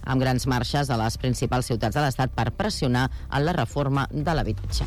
amb grans marxes a les principals ciutats de l'Estat per pressionar en la reforma de l'habitatge.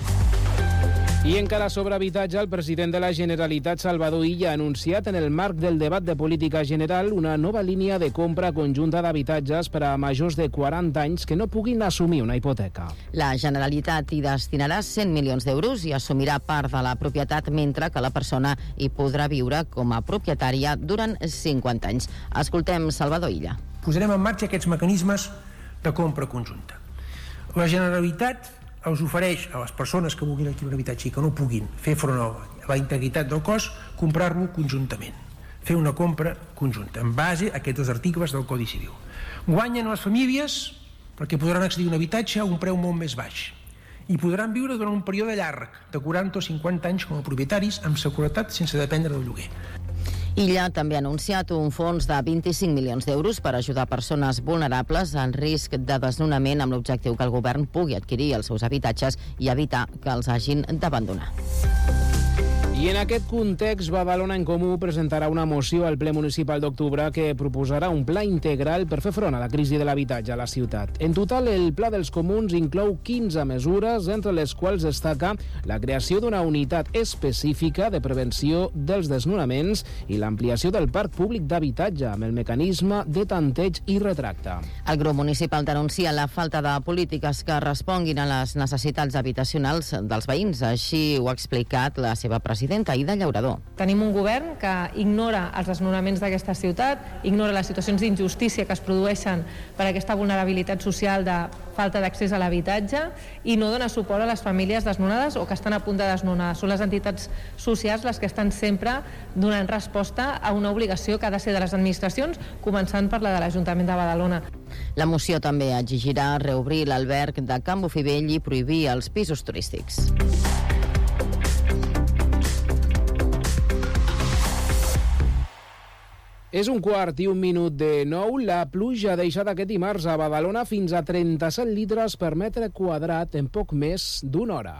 I encara sobre habitatge, el president de la Generalitat, Salvador Illa, ha anunciat en el marc del debat de política general una nova línia de compra conjunta d'habitatges per a majors de 40 anys que no puguin assumir una hipoteca. La Generalitat hi destinarà 100 milions d'euros i assumirà part de la propietat, mentre que la persona hi podrà viure com a propietària durant 50 anys. Escoltem Salvador Illa. Posarem en marxa aquests mecanismes de compra conjunta. La Generalitat els ofereix a les persones que vulguin adquirir un habitatge i que no puguin fer front a la integritat del cost, comprar-lo conjuntament, fer una compra conjunta en base a aquests dos articles del Codi Civil. Guanyen les famílies perquè podran accedir a un habitatge a un preu molt més baix i podran viure durant un període llarg de 40 o 50 anys com a propietaris amb seguretat sense dependre del lloguer. Illa també ha anunciat un fons de 25 milions d'euros per ajudar persones vulnerables en risc de desnonament amb l'objectiu que el govern pugui adquirir els seus habitatges i evitar que els hagin d'abandonar. I en aquest context, Badalona en Comú presentarà una moció al ple municipal d'octubre que proposarà un pla integral per fer front a la crisi de l'habitatge a la ciutat. En total, el pla dels comuns inclou 15 mesures, entre les quals destaca la creació d'una unitat específica de prevenció dels desnonaments i l'ampliació del parc públic d'habitatge amb el mecanisme de tanteig i retracte. El grup municipal denuncia la falta de polítiques que responguin a les necessitats habitacionals dels veïns. Així ho ha explicat la seva presidenta, Aida Llaurador. Tenim un govern que ignora els desnonaments d'aquesta ciutat, ignora les situacions d'injustícia que es produeixen per aquesta vulnerabilitat social de falta d'accés a l'habitatge i no dona suport a les famílies desnonades o que estan a punt de desnonar. Són les entitats socials les que estan sempre donant resposta a una obligació que ha de ser de les administracions, començant per la de l'Ajuntament de Badalona. La moció també exigirà reobrir l'alberg de Can Bofivell i prohibir els pisos turístics. És 1:15 de 9. La pluja ha deixat aquest dimarts a Badalona fins a 37 litres per metre quadrat en poc més d'una hora.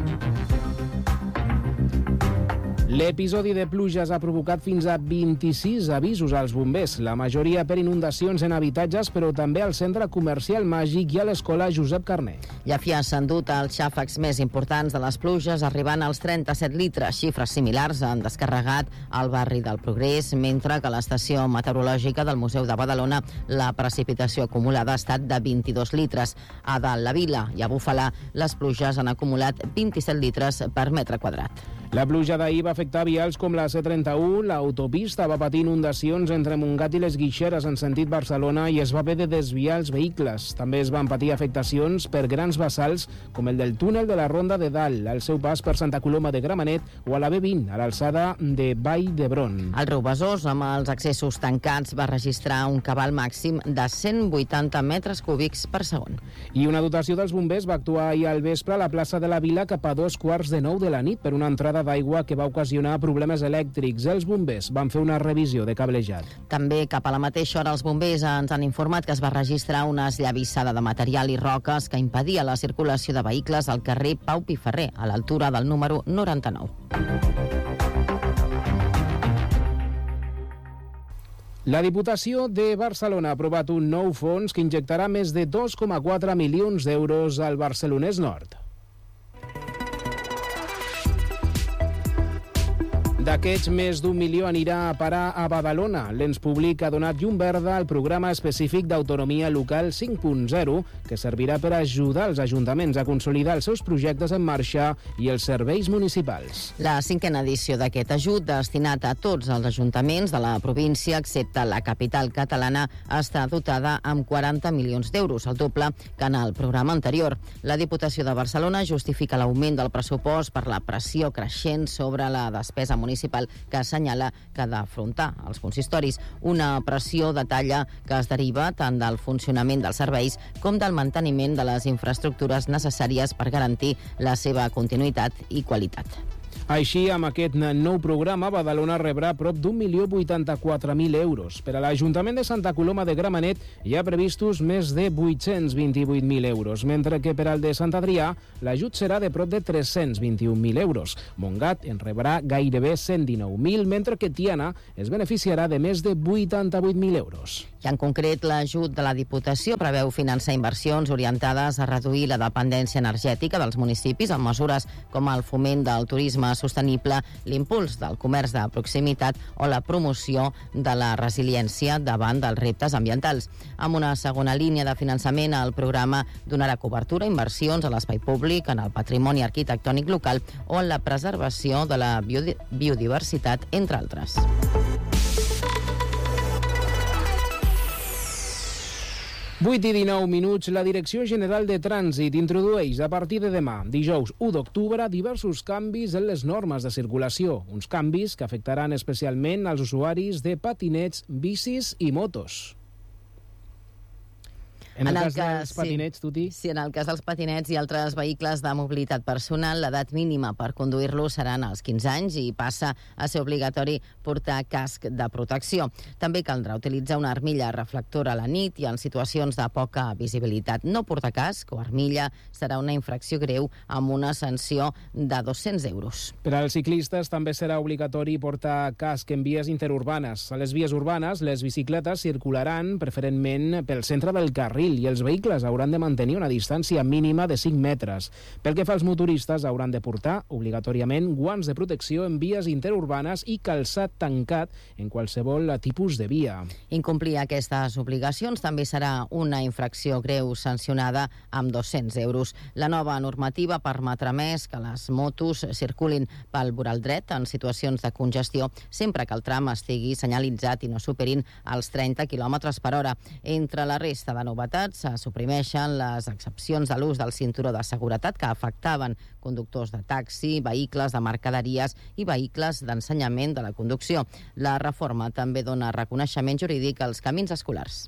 L'episodi de pluges ha provocat fins a 26 avisos als bombers, la majoria per inundacions en habitatges, però també al centre comercial Màgic i a l'escola Josep Carner. Llafia s'ha endut els xàfecs més importants de les pluges, arribant als 37 litres. Xifres similars han descarregat al barri del Progrés, mentre que a l'estació meteorològica del Museu de Badalona la precipitació acumulada ha estat de 22 litres. A dalt la Vila i a Bufalà les pluges han acumulat 27 litres per metre quadrat. La pluja d'ahir va afectar vials com la C31, l'autopista va patir inundacions entre Montgat i les Guixeres en sentit Barcelona i es va haver de desviar els vehicles. També es van patir afectacions per grans vessals com el del túnel de la Ronda de Dalt, al seu pas per Santa Coloma de Gramenet o a la B20, a l'alçada de Vall d'Hebron. El riu Besòs, amb els accessos tancats, va registrar un cabal màxim de 180 metres cúbics per segon. I una dotació dels bombers va actuar ahir al vespre a la plaça de la Vila cap a 8:45 de la nit per una entrada d'aigua que va ocasionar problemes elèctrics. Els bombers van fer una revisió de cablejat. També cap a la mateixa hora els bombers ens han informat que es va registrar una esllavissada de material i roques que impedia la circulació de vehicles al carrer Pau Piferrer, a l'altura del número 99. La Diputació de Barcelona ha aprovat un nou fons que injectarà més de 2,4 milions d'euros al Barcelonès Nord. D'aquests, més d'1 milió anirà a parar a Badalona. L'ens públic ha donat llum verda al programa específic d'autonomia local 5.0, que servirà per ajudar els ajuntaments a consolidar els seus projectes en marxa i els serveis municipals. La 5a edició d'aquest ajut, destinat a tots els ajuntaments de la província, excepte la capital catalana, està dotada amb 40 milions d'euros, el doble que en el programa anterior. La Diputació de Barcelona justifica l'augment del pressupost per la pressió creixent sobre la despesa municipal que assenyala que ha d'afrontar els consistoris. Una pressió, detalla, que es deriva tant del funcionament dels serveis com del manteniment de les infraestructures necessàries per garantir la seva continuïtat i qualitat. Així, amb aquest nou programa, Badalona rebrà prop d'1.084.000 euros. Per a l'Ajuntament de Santa Coloma de Gramenet hi ha previstos més de 828.000 euros, mentre que per al de Sant Adrià l'ajut serà de prop de 321.000 euros. Montgat en rebrà gairebé 119.000, mentre que Tiana es beneficiarà de més de 88.000 euros. I I en concret, l'ajut de la Diputació preveu finançar inversions orientades a reduir la dependència energètica dels municipis amb mesures com el foment del turisme sostenible, l'impuls del comerç de proximitat o la promoció de la resiliència davant dels reptes ambientals. Amb una segona línia de finançament, el programa donarà cobertura a inversions a l'espai públic, en el patrimoni arquitectònic local o en la preservació de la biodiversitat, entre altres. Vuit i 19 minuts, la Direcció General de Trànsit introdueix a partir de demà, dijous 1 d'octubre, diversos canvis en les normes de circulació. Uns canvis que afectaran especialment als usuaris de patinets, bicis i motos. En el cas dels patinets, Tuti? Sí, en el cas dels patinets i altres vehicles de mobilitat personal, l'edat mínima per conduir-los seran els 15 anys i passa a ser obligatori portar casc de protecció. També caldrà utilitzar una armilla reflectora a la nit i en situacions de poca visibilitat. No portar casc o armilla serà una infracció greu amb una sanció de 200 euros. Per als ciclistes també serà obligatori portar casc en vies interurbanes. A les vies urbanes, les bicicletes circularan preferentment pel centre del carril i els vehicles hauran de mantenir una distància mínima de 5 metres. Pel que fa als motoristes, hauran de portar obligatòriament guants de protecció en vies interurbanes i calçat tancat en qualsevol tipus de via. Incomplir aquestes obligacions també serà una infracció greu sancionada amb 200 euros. La nova normativa permetrà més que les motos circulin pel voral dret en situacions de congestió sempre que el tram estigui senyalitzat i no superin els 30 km per hora. Entre la resta de novetats, se suprimeixen les excepcions de l'ús del cinturó de seguretat que afectaven conductors de taxi, vehicles de mercaderies i vehicles d'ensenyament de la conducció. La reforma també dona reconeixement jurídic als camins escolars.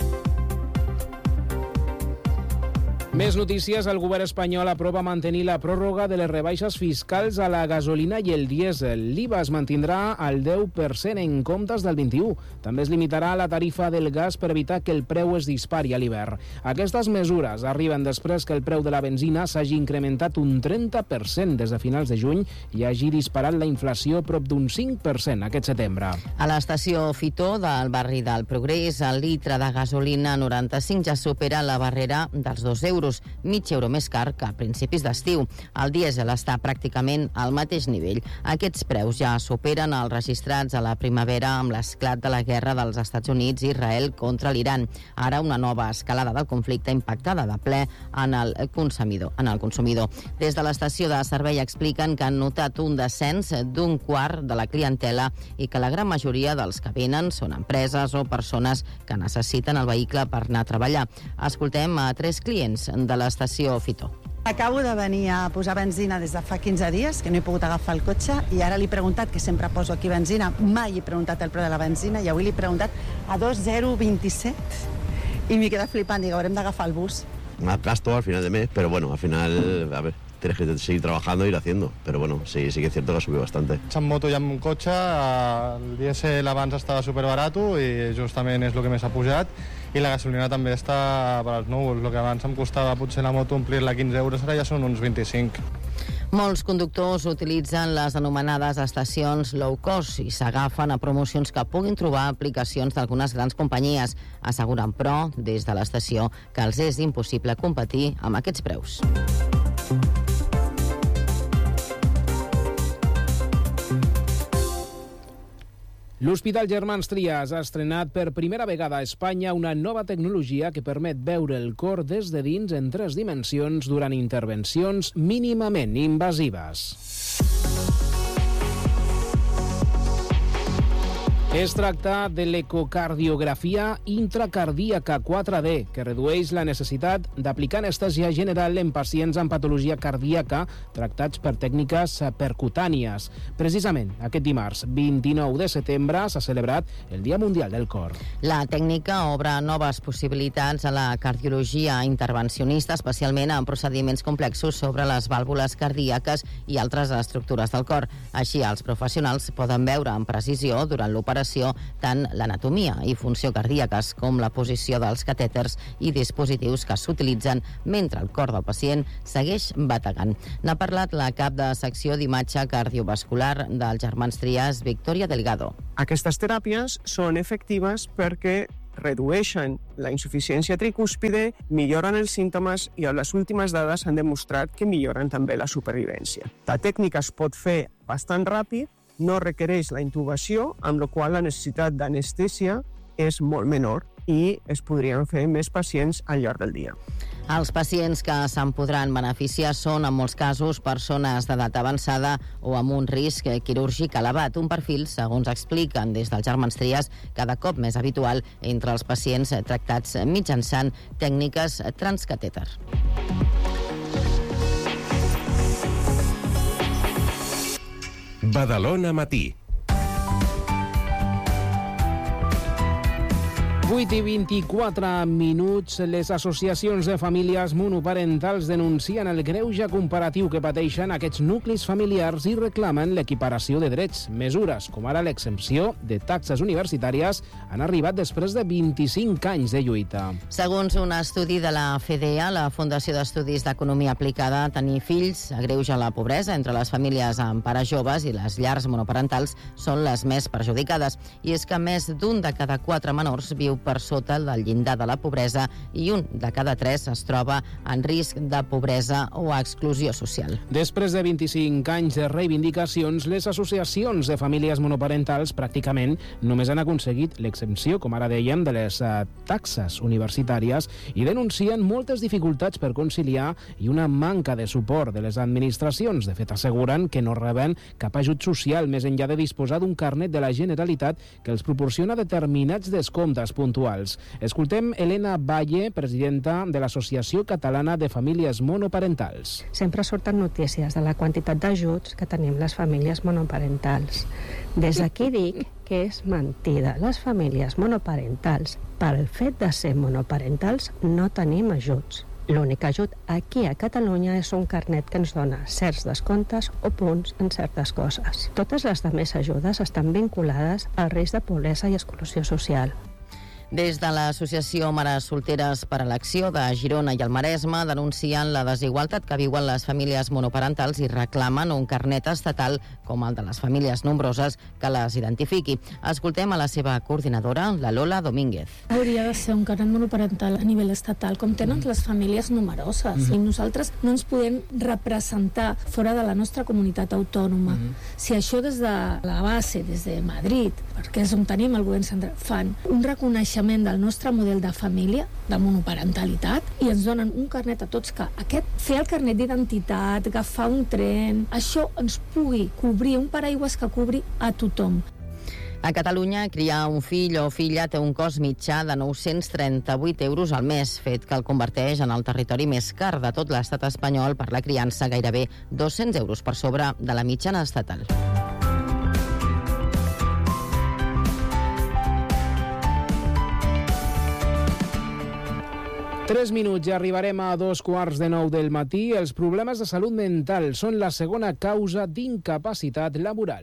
Més notícies. El govern espanyol aprova mantenir la pròrroga de les rebaixes fiscals a la gasolina i el dièsel. L'IVA es mantindrà al 10% en comptes del 21%. També es limitarà la tarifa del gas per evitar que el preu es dispari a l'hivern. Aquestes mesures arriben després que el preu de la benzina s'hagi incrementat un 30% des de finals de juny i hagi disparat la inflació prop d'un 5% aquest setembre. A l'estació Fitó del barri del Progrés, el litre de gasolina 95 ja supera la barrera dels 2 euros, mig euro més car que a principis d'estiu. El dièsel està pràcticament al mateix nivell. Aquests preus ja superen els registrats a la primavera amb l'esclat de la guerra dels Estats Units i Israel contra l'Iran. Ara una nova escalada del conflicte impactada de ple en el consumidor. Des de l'estació de servei expliquen que han notat un descens d'un quart de la clientela i que la gran majoria dels que venen són empreses o persones que necessiten el vehicle per anar a treballar. Escoltem a 3 clients de l'estació Fitó. Acabo de venir a posar benzina des de fa 15 dies, que no he pogut agafar el cotxe, i ara li he preguntat, que sempre poso aquí benzina, mai he preguntat el preu de la benzina, i avui li he preguntat a 2,027, i m'he quedat flipant, dic, haurem d'agafar el bus. Más gasto al final de mes, pero bueno, al final, a ver, tienes que seguir trabajando e ir haciendo, pero bueno, sí que es cierto que ha subido bastante. En moto i en cotxe, el dièsel abans estava superbarato i justament és el que més ha pujat, i la gasolina també està per als núvols. El que abans em costava potser la moto omplir-la 15 euros, ara ja són uns 25. Molts conductors utilitzen les anomenades estacions low cost i s'agafen a promocions que puguin trobar aplicacions d'algunes grans companyies. Asseguren, però, des de l'estació, que els és impossible competir amb aquests preus. L'Hospital Germans Trias ha estrenat per primera vegada a Espanya una nova tecnologia que permet veure el cor des de dins en 3 dimensions durant intervencions mínimament invasives. Es tracta de l'ecocardiografia intracardíaca 4D, que redueix la necessitat d'aplicar anestèsia general en pacients amb patologia cardíaca tractats per tècniques percutànies. Precisament, aquest dimarts, 29 de setembre, s'ha celebrat el Dia Mundial del Cor. La tècnica obre noves possibilitats a la cardiologia intervencionista, especialment en procediments complexos sobre les vàlvules cardíaques i altres estructures del cor. Així, els professionals poden veure amb precisió durant l'operació tant l'anatomia i funció cardíaques com la posició dels catèters i dispositius que s'utilitzen mentre el cor del pacient segueix bategant. N'ha parlat la cap de secció d'imatge cardiovascular dels Germans Trias, Victòria Delgado. Aquestes teràpies són efectives perquè redueixen la insuficiència tricúspide, milloren els símptomes i les últimes dades han demostrat que milloren també la supervivència. La tècnica es pot fer bastant ràpid, no requereix la intubació, amb la qual la necessitat d'anestèsia és molt menor i es podrien fer més pacients al llarg del dia. Els pacients que se'n podran beneficiar són, en molts casos, persones d'edat avançada o amb un risc quirúrgic elevat. Un perfil, segons expliquen des dels Germans Trias, cada cop més habitual entre els pacients tractats mitjançant tècniques transcatèter. Badalona Matí. 8:24 minuts. Les associacions de famílies monoparentals denuncien el greuge comparatiu que pateixen aquests nuclis familiars i reclamen l'equiparació de drets. Mesures, com ara l'exempció de taxes universitàries, han arribat després de 25 anys de lluita. Segons un estudi de la FEDEA, la Fundació d'Estudis d'Economia Aplicada, tenir fills agreuja la pobresa entre les famílies amb pares joves i les llars monoparentals són les més perjudicades. I és que més d'un de cada 4 menors viu per sota del llindar de la pobresa i un de cada 3 es troba en risc de pobresa o exclusió social. Després de 25 anys de reivindicacions, les associacions de famílies monoparentals pràcticament només han aconseguit l'exempció, com ara dèiem, de les taxes universitàries i denuncien moltes dificultats per conciliar i una manca de suport de les administracions. De fet, asseguren que no reben cap ajut social més enllà de disposar d'un carnet de la Generalitat que els proporciona determinats descomptes puntuals. Escoltem Elena Valle, presidenta de l'Associació Catalana de Famílies Monoparentals. Sempre surten notícies de la quantitat d'ajuts que tenim les famílies monoparentals. Des d'aquí dic que és mentida. Les famílies monoparentals, pel fet de ser monoparentals, no tenim ajuts. L'únic ajut aquí a Catalunya és un carnet que ens dona certs descomptes o punts en certes coses. Totes les altres ajudes estan vinculades al risc de pobresa i exclusió social. Des de l'Associació Mares Solteres per Elecció de Girona i el Maresme denuncien la desigualtat que viuen les famílies monoparentals i reclamen un carnet estatal com el de les famílies nombroses que les identifiqui. Escoltem a la seva coordinadora, la Lola Domínguez. Hauria de ser un carnet monoparental a nivell estatal, com tenen les famílies numeroses. I nosaltres no ens podem representar fora de la nostra comunitat autònoma. Si això des de la base, des de Madrid, perquè és on tenim el govern central, fan un reconeixement del nostre model de família, de monoparentalitat, i ens donen un carnet a tots que fer el carnet d'identitat, agafar un tren, això ens pugui cobrir, un paraigües que cobri a tothom. A Catalunya, criar un fill o filla té un cost mitjà de 938 euros al mes, fet que el converteix en el territori més car de tot l'estat espanyol per la criança, gairebé 200 euros per sobre de la mitjana estatal. Tres minuts i arribarem a 8:45 del matí. Els problemes de salut mental són la segona causa d'incapacitat laboral.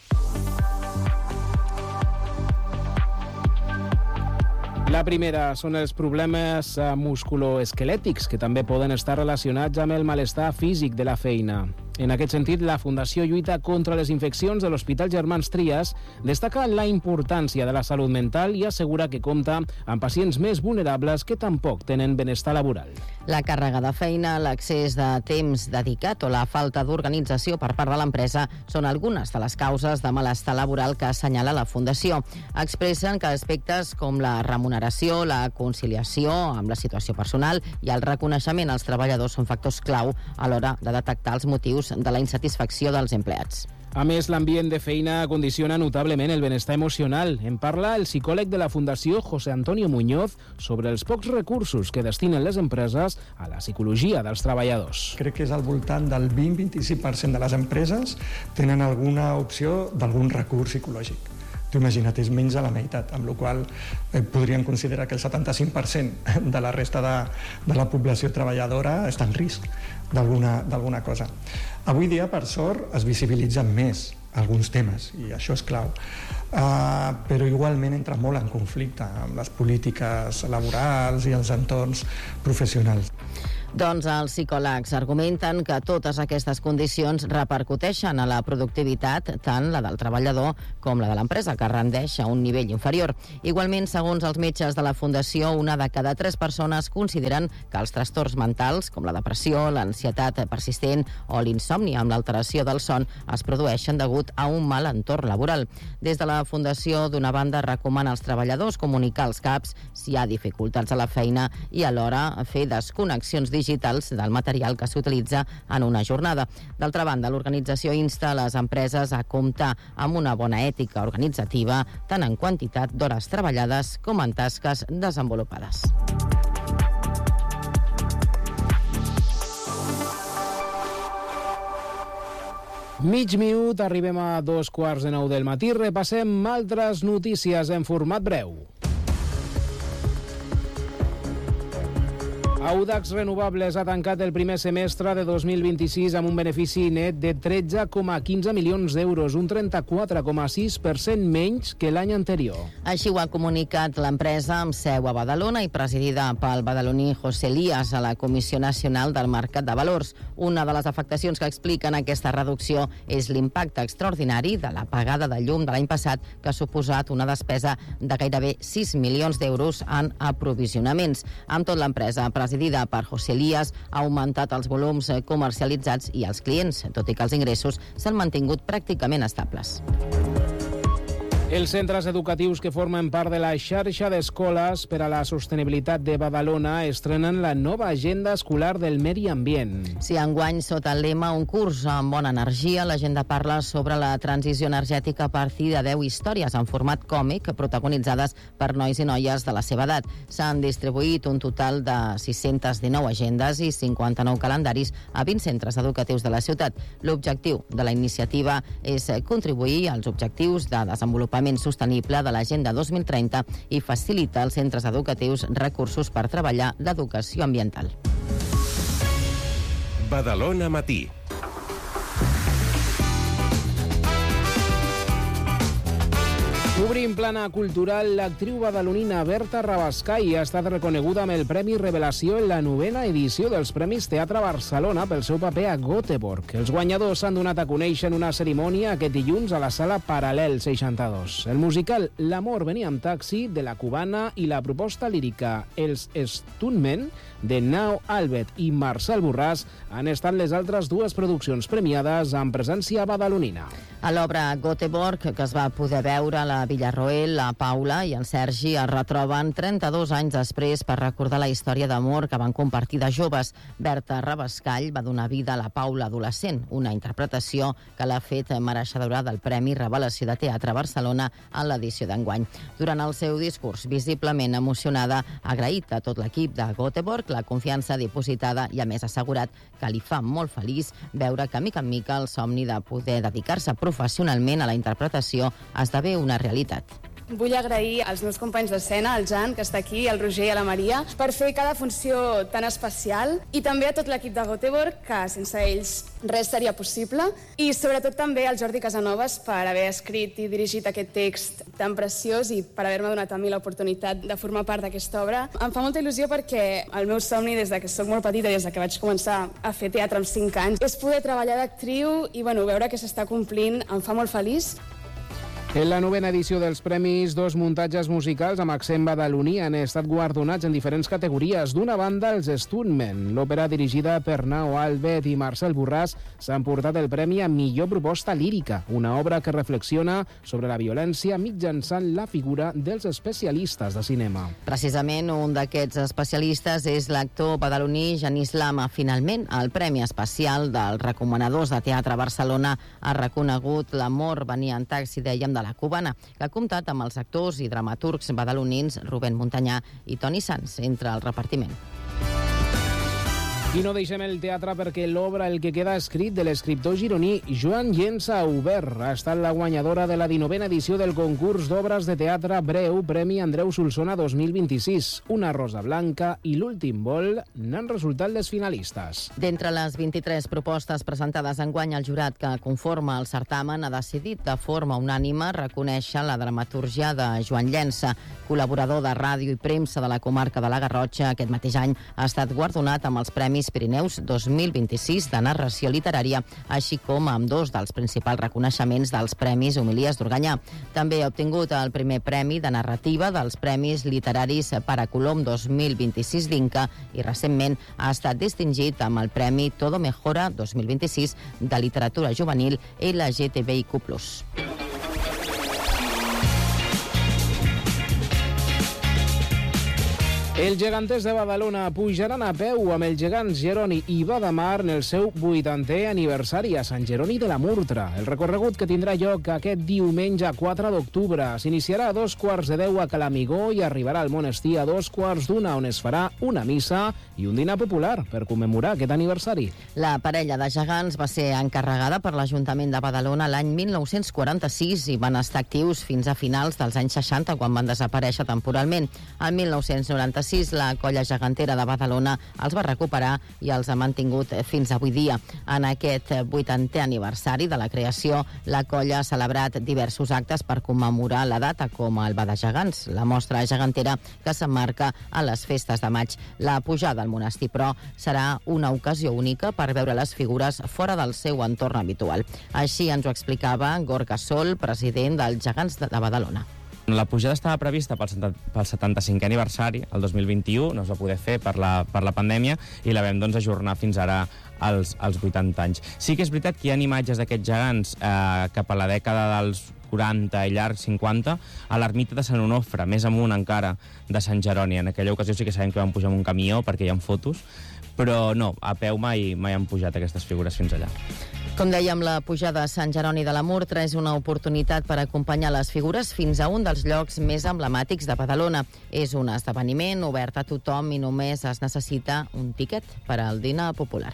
La primera són els problemes musculoesquelètics, que també poden estar relacionats amb el malestar físic de la feina. En aquest sentit, la Fundació Lluita contra les Infeccions de l'Hospital Germans Trias destaca la importància de la salut mental i assegura que compta amb pacients més vulnerables que tampoc tenen benestar laboral. La càrrega de feina, l'accés de temps dedicat o la falta d'organització per part de l'empresa són algunes de les causes de malestar laboral que assenyala la Fundació. Expressen que aspectes com la remuneració, la conciliació amb la situació personal i el reconeixement als treballadors són factors clau a l'hora de detectar els motius de la insatisfacció dels empleats. A més, l'ambient de feina condiciona notablement el benestar emocional. En parla el psicòleg de la Fundació, José Antonio Muñoz, sobre els pocs recursos que destinen les empreses a la psicologia dels treballadors. Crec que és al voltant del 20-25% de les empreses tenen alguna opció d'algun recurs psicològic. T'ho imagina't, és menys de la meitat, amb la qual podríem considerar que el 75% de la resta de la població treballadora està en risc d'alguna cosa. Avui dia, per sort, es visibilitzen més alguns temes, i això és clau. Però igualment entra molt en conflicte amb les polítiques laborals i els entorns professionals. Doncs els psicòlegs argumenten que totes aquestes condicions repercuteixen a la productivitat, tant la del treballador com la de l'empresa, que rendeix a un nivell inferior. Igualment, segons els metges de la Fundació, 1 de cada 3 persones consideren que els trastorns mentals, com la depressió, l'ansietat persistent o l'insomni amb l'alteració del son, es produeixen degut a un mal entorn laboral. Des de la Fundació, d'una banda, recomana als treballadors comunicar als caps si hi ha dificultats a la feina i alhora fer desconnexions digitals del material que s'utilitza en una jornada. D'altra banda, l'organització insta a les empreses a comptar amb una bona ètica organitzativa, tant en quantitat d'hores treballades com en tasques desenvolupades. Mig minut, arribem a 2:15 del matí. Repassem altres notícies en format breu. Audax Renovables ha tancat el primer semestre de 2026 amb un benefici net de 13,15 milions d'euros, un 34,6% menys que l'any anterior. Així ho ha comunicat l'empresa amb seu a Badalona i presidida pel badaloní José Elías a la Comissió Nacional del Mercat de Valors. Una de les afectacions que expliquen aquesta reducció és l'impacte extraordinari de la pagada de llum de l'any passat, que ha suposat una despesa de gairebé 6 milions d'euros en aprovisionaments. Amb tot, l'empresa presidida per José Elías ha augmentat els volums comercialitzats i els clients, tot i que els ingressos s'han mantingut pràcticament estables. Els centres educatius que formen part de la xarxa d'escoles per a la sostenibilitat de Badalona estrenen la nova agenda escolar del medi ambient. Si enguany, sota el lema Un curs amb bona energia, l'agenda parla sobre la transició energètica a partir de 10 històries en format còmic protagonitzades per nois i noies de la seva edat. S'han distribuït un total de 619 agendes i 59 calendaris a 20 centres educatius de la ciutat. L'objectiu de la iniciativa és contribuir als objectius de desenvolupament sostenible de l'Agenda 2030 i facilitar als centres educatius recursos per treballar l'educació ambiental. Badalona Matí. Obrim plana cultural, l'actriu badalonina Berta Rabascai ha estat reconeguda amb el Premi Revelació en la 9ª edició dels Premis Teatre Barcelona pel seu paper a Göteborg. Els guanyadors s'han donat a conèixer en una cerimònia aquest dilluns a la sala Paral·lel 62. El musical L'amor venia amb taxi, de la cubana, i la proposta lírica Els Stuntmen, de Nao Albet i Marcel Borràs, han estat les altres dues produccions premiades amb presència badalonina. A l'obra Göteborg, que es va poder veure, la Villarroel, la Paula i en Sergi es retroben 32 anys després per recordar la història d'amor que van compartir de joves. Berta Rabascall va donar vida a la Paula adolescent, una interpretació que l'ha fet mereixedora del Premi Revelació de Teatre Barcelona en l'edició d'enguany. Durant el seu discurs, visiblement emocionada, ha agraït a tot l'equip de Göteborg la confiança dipositada i, a més, assegurat que li fa molt feliç veure que, mica en mica, el somni de poder dedicar-se professionalment a la interpretació esdevé una realitat. Vull agrair als meus companys d'escena, al Jan, que està aquí, al Roger i a la Maria, per fer cada funció tan especial, i també a tot l'equip de Göteborg, que sense ells res seria possible, i sobretot també al Jordi Casanovas per haver escrit i dirigit aquest text tan preciós i per haver-me donat a mi l'oportunitat de formar part d'aquesta obra. Em fa molta il·lusió perquè el meu somni des de que soc molt petita, des de que vaig començar a fer teatre amb 5 anys, és poder treballar d'actriu i veure que s'està complint em fa molt feliç. En la 9ª edició dels premis, 2 muntatges musicals amb accent badaloní han estat guardonats en diferents categories. D'una banda, els Stuntmen. L'òpera dirigida per Nao Albet i Marcel Borràs s'ha emportat el premi a millor proposta lírica, una obra que reflexiona sobre la violència mitjançant la figura dels especialistes de cinema. Precisament un d'aquests especialistes és l'actor badaloní Genís Lama. Finalment, el Premi Especial dels Recomanadors de Teatre Barcelona ha reconegut L'amor venia en taxi, dèiem, de la cubana, que ha comptat amb els actors i dramaturgs badalonins Rubén Montanyà i Toni Sans entre el repartiment. I no deixem el teatre perquè l'obra El que queda escrit de l'escriptor gironí Joan Llença Aubert ha estat la guanyadora de la 19a edició del concurs d'obres de teatre breu Premi Andreu Solsona 2026. Una rosa blanca i l'últim vol n'han resultat les finalistes. D'entre les 23 propostes presentades enguany, el jurat que conforma el certamen ha decidit de forma unànime reconèixer la dramatúrgia de Joan Llença, col·laborador de ràdio i premsa de la comarca de la Garrotxa. Aquest mateix any ha estat guardonat amb els Premis Pirineus 2026 de narració literària, així com amb dos dels principals reconeixements dels Premis Homilies d'Organyà. També ha obtingut el primer premi de narrativa dels Premis Literaris Para Colom 2026 d'Inca i recentment ha estat distingit amb el Premi Todo Mejora 2026 de literatura juvenil LGTBIQ+. Els geganters de Badalona pujaran a peu amb els gegants Jeroni i Badamar en el seu 80è aniversari a Sant Jeroni de la Murtra. El recorregut que tindrà lloc aquest diumenge 4 d'octubre s'iniciarà a 2:15 a Calamigó i arribarà al monestir a 2:15, on es farà una missa i un dinar popular per commemorar aquest aniversari. La parella de gegants va ser encarregada per l'Ajuntament de Badalona l'any 1946 i van estar actius fins a finals dels anys 60, quan van desaparèixer temporalment. El 1996 la colla gegantera de Badalona els va recuperar i els ha mantingut fins avui dia. En aquest 80è aniversari de la creació, la colla ha celebrat diversos actes per commemorar la data, com el Bada Gegants, la mostra gegantera que s'emmarca a les festes de maig. La pujada al monestir, però, serà una ocasió única per veure les figures fora del seu entorn habitual. Així ens ho explicava Gorka Sol, president dels Gegants de Badalona. La pujada estava prevista pel 75è aniversari, el 2021, no es va poder fer per la pandèmia i la vam ajornar fins ara als 80 anys. Sí que és veritat que hi ha imatges d'aquests gegants cap a la dècada dels 40 i llarg 50 a l'ermita de Sant Onofre, més amunt encara de Sant Jeroni. En aquella ocasió sí que sabem que vam pujar amb un camió perquè hi ha fotos, però no, a peu mai han pujat aquestes figures fins allà. Com dèiem, la pujada a Sant Jeroni de la Murtra és una oportunitat per acompanyar les figures fins a un dels llocs més emblemàtics de Badalona. És un esdeveniment obert a tothom i només es necessita un tiquet per al dinar popular.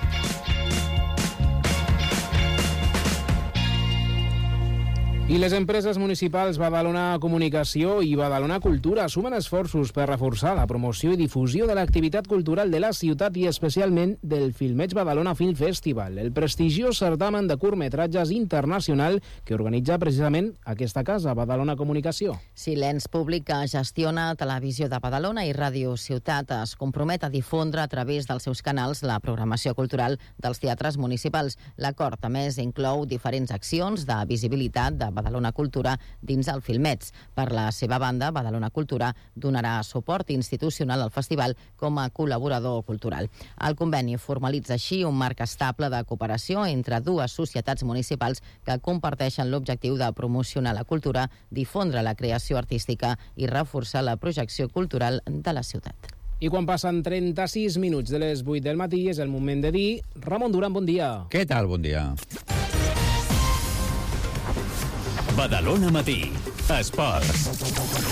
I les empreses municipals Badalona Comunicació i Badalona Cultura sumen esforços per reforçar la promoció i difusió de l'activitat cultural de la ciutat i especialment del Filmeig Badalona Film Festival, el prestigiós certamen de curtmetratges internacional que organitza precisament aquesta casa, Badalona Comunicació. Si l'ens públic que gestiona Televisió de Badalona i Ràdio Ciutat es compromet a difondre a través dels seus canals la programació cultural dels teatres municipals. L'acord, a més, inclou diferents accions de visibilitat de Badalona Cultura dins el Filmets. Per la seva banda, Badalona Cultura donarà suport institucional al festival com a col·laborador cultural. El conveni formalitza així un marc estable de cooperació entre dues societats municipals que comparteixen l'objectiu de promocionar la cultura, difondre la creació artística i reforçar la projecció cultural de la ciutat. I quan passen 36 minuts de les 8 del matí és el moment de dir... Ramon Duran, bon dia. Què tal? Bon dia. Badalona Matí, Esports.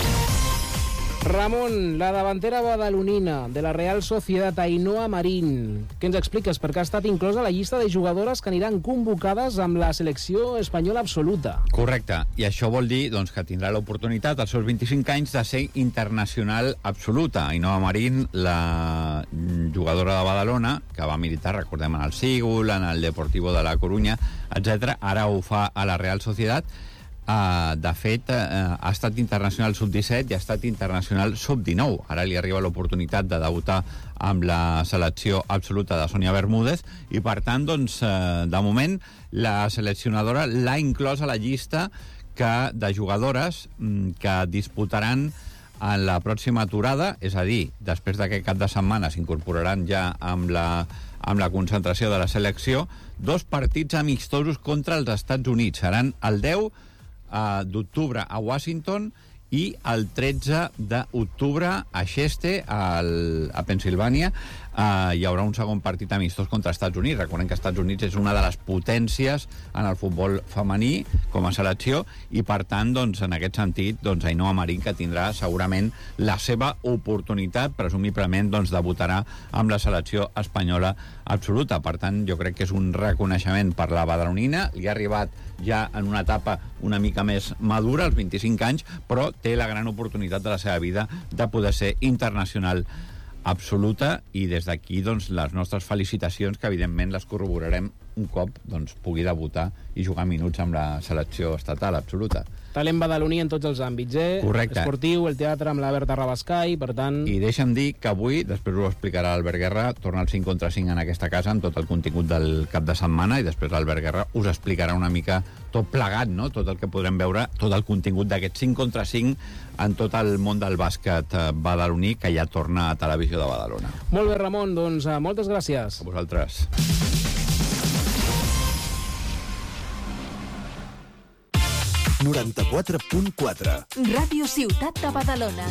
Ramon, la davantera badalonina de la Real Sociedad, Ainhoa Marín, què ens expliques? Perquè ha estat inclosa a la llista de jugadores que aniran convocades amb la selecció espanyola absoluta. Correcte, i això vol dir que tindrà l'oportunitat als seus 25 anys de ser internacional absoluta. Ainhoa Marín, la jugadora de Badalona, que va militar, recordem, en el Sigul, en el Deportivo de la Corunya, etc. Ara ho fa a la Real Sociedad. De fet, ha estat internacional sub-17 i ha estat internacional sub-19. Ara li arriba l'oportunitat de debutar amb la selecció absoluta de Sònia Bermúdez i, per tant, de moment, la seleccionadora l'ha inclòs a la llista de jugadores que disputaran en la pròxima aturada, és a dir, després d'aquest cap de setmana s'incorporaran ja amb la concentració de la selecció, 2 partits amistosos contra els Estats Units. Seran el 10 d'octubre a Washington i el 13 d'octubre a Cheste, a Pensilvània, hi haurà un segon partit amistós contra Estats Units. Recordem que Estats Units és una de les potències en el futbol femení com a selecció i, per tant, doncs, en aquest sentit, doncs, Ainhoa Marín, que tindrà segurament la seva oportunitat, presumiblement doncs, debutarà amb la selecció espanyola absoluta. Per tant, jo crec que és un reconeixement per la badalonina. Li ha arribat ja en una etapa una mica més madura, als 25 anys, però té la gran oportunitat de la seva vida de poder ser internacional absoluta, i des d'aquí doncs, les nostres felicitacions, que evidentment les corroborarem un cop doncs, pugui debutar i jugar minuts amb la selecció estatal absoluta. Talent badaloní en tots els àmbits, Correcte. Esportiu, el teatre amb la Berta Rabascai, per tant... I deixa'm dir que avui, després ho explicarà Albert Guerra, torna el 5 contra 5 en aquesta casa amb tot el contingut del cap de setmana, i després l'Albert Guerra us explicarà una mica tot plegat, no? Tot el que podrem veure, tot el contingut d'aquest 5 contra 5 en tot el món del bàsquet badaloní, que ja torna a Televisió de Badalona. Molt bé, Ramon, doncs moltes gràcies. A vosaltres. Ràdio Ciutat de Badalona.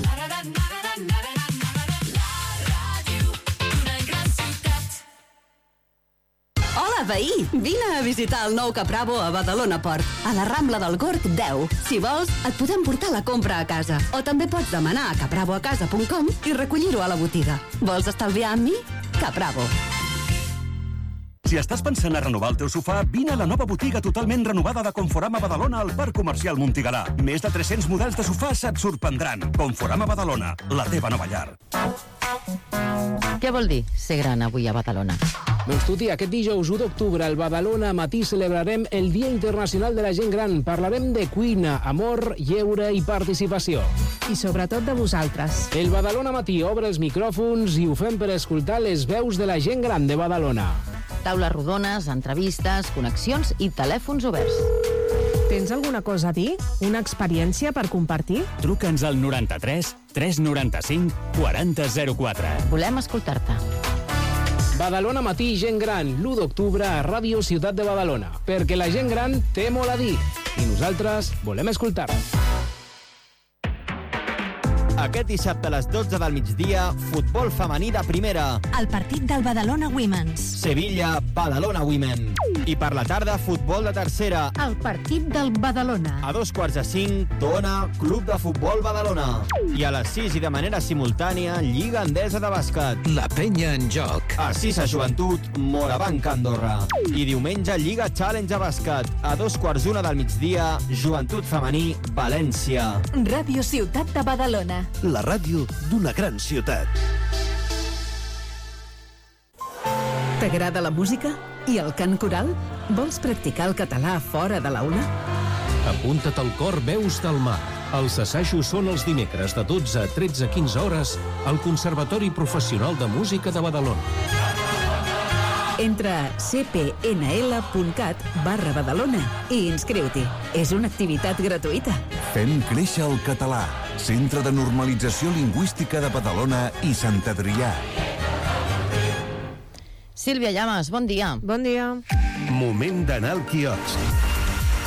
Hola, veí! Vine a visitar el nou Capravo a Badalona Port, a la Rambla del Gorg 10. Si vols, et podem portar la compra a casa. O també pots demanar a capravoacasa.com i recollir-ho a la botiga. Vols estalviar amb mi? Capravo. Si estàs pensant a renovar el teu sofà, vine a la nova botiga totalment renovada de Conforama Badalona al Parc Comercial Montigalà. Més de 300 models de sofàs et sorprendran. Conforama Badalona, la teva nova llar. Què vol dir ser gran avui a Badalona? Doncs, Tuti, aquest dijous 1 d'octubre al Badalona Matí celebrarem el Dia Internacional de la Gent Gran. Parlarem de cuina, amor, lleure i participació. I sobretot de vosaltres. El Badalona Matí obre els micròfons i ho fem per escoltar les veus de la gent gran de Badalona. Taules rodones, entrevistes, connexions i telèfons oberts. Tens alguna cosa a dir? Una experiència per compartir? Truca'ns al 93 395 4004. Volem escoltar-te. Badalona Matí, gent gran, l'1 d'octubre a Ràdio Ciutat de Badalona. Perquè la gent gran té molt a dir i nosaltres volem escoltar. Aquest dissabte a les 12 del migdia, futbol femení de primera. El partit del Badalona Women's. Sevilla, Badalona Women. I per la tarda, futbol de tercera. El partit del Badalona. A 2:45, Tona, Club de Futbol Badalona. I a les 6 i de manera simultània, Lliga Endesa de Bàsquet. La penya en joc. A 6 a Joventut, Morabanc, Andorra. I diumenge, Lliga Challenge a Bàsquet. A 2:15 del migdia, Joventut Femení, València. Ràdio Ciutat de Badalona. La ràdio d'una gran ciutat. T'agrada la música? I el cant coral? Vols practicar el català fora de l'aula? Apunta't al cor Veus del Mar. Els assajos són els dimecres de 12 a 13:15 hores al Conservatori Professional de Música de Badalona. Entra a cpnl.cat/Badalona i inscriu-t'hi. És una activitat gratuïta. Fem créixer el català. Centre de Normalització Lingüística de Badalona i Sant Adrià. Sílvia Llamas, bon dia. Bon dia. Moment d'anar al quiosc.